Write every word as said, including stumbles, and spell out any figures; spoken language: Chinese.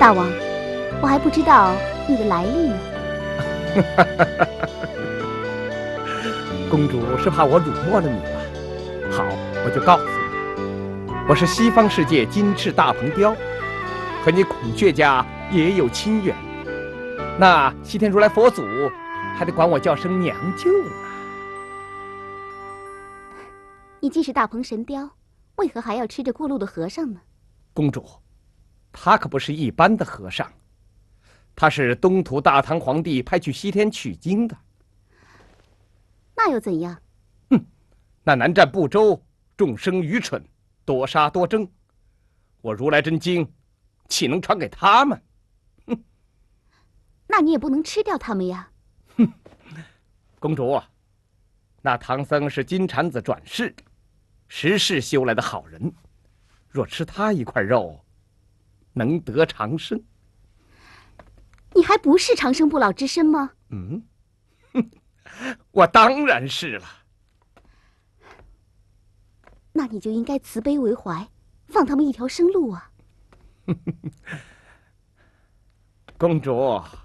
大王，我还不知道你的来历呢。 公主是怕我辱没了你吧？好，我就告诉你，我是西方世界金翅大鹏雕，和你孔雀家也有亲缘。那西天如来佛祖还得管我叫声娘舅呢。 你既是大鹏神雕，为何还要吃着过路的和尚呢？ 公主，他可不是一般的和尚，他是东土大唐皇帝派去西天取经的。 那又怎样？ 哼，那南赡部洲众生愚蠢，多杀多争，我如来真经岂能传给他们？哼， 那你也不能吃掉他们呀。 哼，公主，那唐僧是金蝉子转世，十世修来的好人，若吃他一块肉，能得长生。 你还不是长生不老之身吗？ 嗯，哼，我当然是了。 那你就应该慈悲为怀，放他们一条生路啊。 公主。